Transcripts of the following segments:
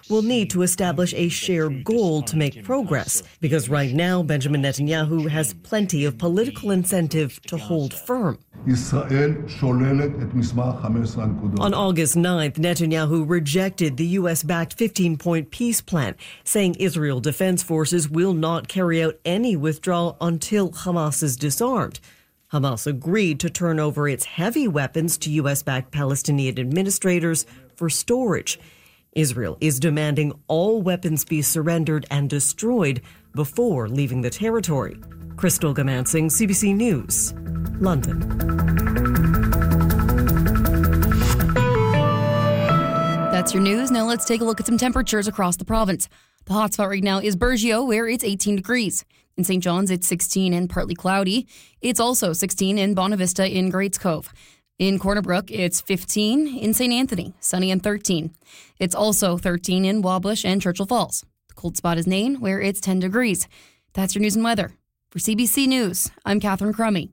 will need to establish a shared goal to make progress, because right now Benjamin Netanyahu has plenty of political incentive to hold firm. On August 9th, Netanyahu rejected the U.S.-backed 15-point peace plan, saying Israel Defense Forces will not carry out any withdrawal until Hamas is disarmed. Hamas agreed to turn over its heavy weapons to U.S.-backed Palestinian administrators for storage. Israel is demanding all weapons be surrendered and destroyed before leaving the territory. Crystal Gamansing, CBC News, London. That's your news. Now let's take a look at some temperatures across the province. The hotspot right now is Burgeo, where it's 18 degrees. In St. John's, it's 16 and partly cloudy. It's also 16 in Bonavista in Greats Cove. In Corner Brook, it's 15. In St. Anthony, sunny and 13. It's also 13 in Wabush and Churchill Falls. The cold spot is Nain, where it's 10 degrees. That's your news and weather. For CBC News, I'm Catherine Crummy.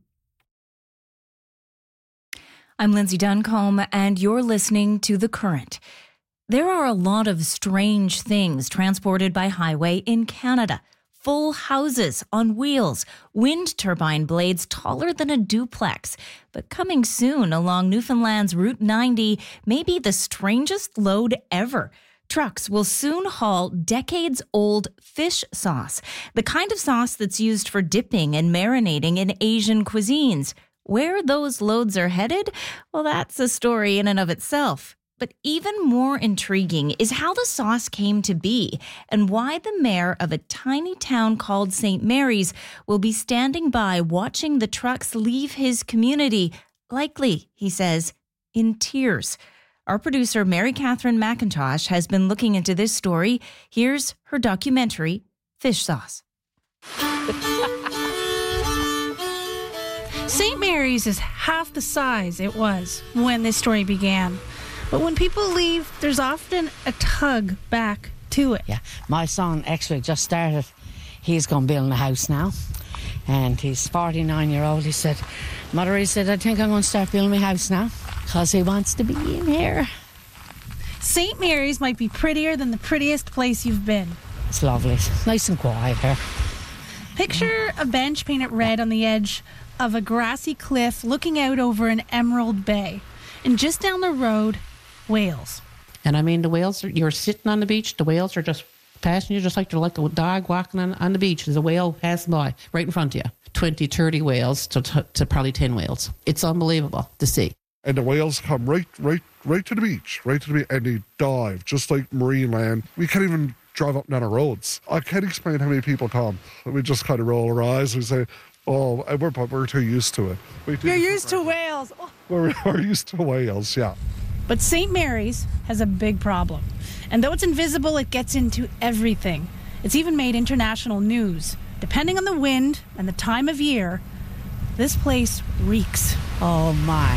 I'm Lindsay Duncombe, and you're listening to The Current. There are a lot of strange things transported by highway in Canada. Full houses on wheels, wind turbine blades taller than a duplex. But coming soon along Newfoundland's Route 90 may be the strangest load ever. Trucks will soon haul decades-old fish sauce, the kind of sauce that's used for dipping and marinating in Asian cuisines. Where those loads are headed? Well, that's a story in and of itself. But even more intriguing is how the sauce came to be and why the mayor of a tiny town called St. Mary's will be standing by watching the trucks leave his community, likely, he says, in tears. Our producer, Mary Catherine McIntosh, has been looking into this story. Here's her documentary, Fish Sauce. St. Mary's is half the size it was when this story began. But when people leave, there's often a tug back to it. Yeah, my son actually just started. He's going to build a house now. And he's 49-year-old. He said, Mother, he said, I think I'm going to start building my house now because he wants to be in here. St. Mary's might be prettier than the prettiest place you've been. It's lovely. It's nice and quiet here. Picture a bench painted red on the edge of a grassy cliff looking out over an emerald bay. And just down the road, whales. And I mean, the whales, you're sitting on the beach, the whales are just passing you just like they're like a dog walking on the beach. There's a whale passing by right in front of you. 20, 30 whales to probably 10 whales. It's unbelievable to see. And the whales come right to the beach, and they dive, just like marine land. We can't even drive up and down our roads. I can't explain how many people come. We just kind of roll our eyes and say, oh, we're too used to it. You're used to whales. Oh. We're used to whales, yeah. But St. Mary's has a big problem. And though it's invisible, it gets into everything. It's even made international news. Depending on the wind and the time of year, this place reeks. Oh, my.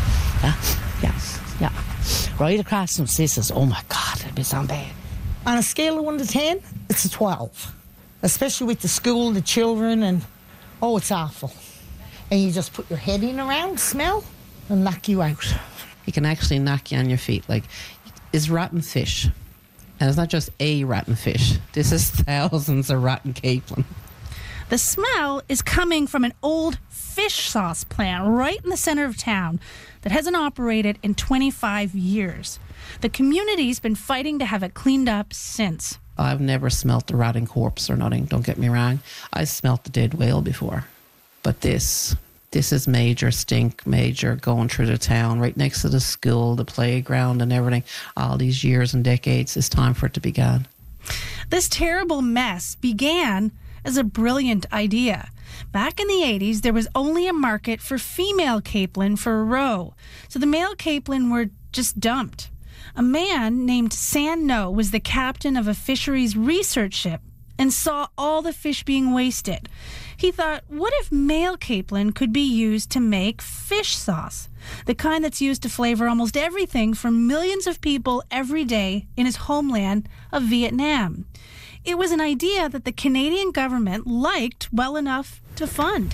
Yeah. Right across from Sis's. Oh, my God, it'd be so bad. On a scale of 1 to 10, it's a 12. Especially with the school, the children, and, oh, it's awful. And you just put your head in around, smell, and knock you out. It can actually knock you on your feet. Like, it's rotten fish. And it's not just a rotten fish. This is thousands of rotten capelin. The smell is coming from an old fish sauce plant right in the center of town that hasn't operated in 25 years. The community's been fighting to have it cleaned up since. I've never smelt a rotting corpse or nothing, don't get me wrong. I smelt the dead whale before. But this is major stink, major going through the town, right next to the school, the playground and everything. All these years and decades, it's time for it to be gone. This terrible mess began as a brilliant idea. Back in the 80s, there was only a market for female capelin for a roe. So the male capelin were just dumped. A man named San No was the captain of a fisheries research ship and saw all the fish being wasted. He thought, what if male capelin could be used to make fish sauce? The kind that's used to flavor almost everything for millions of people every day in his homeland of Vietnam. It was an idea that the Canadian government liked well enough to fund.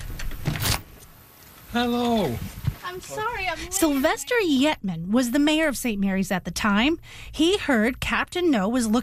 Hello. I'm sorry, I'm late. Sylvester Yetman was the mayor of St. Mary's at the time. He heard Captain No was looking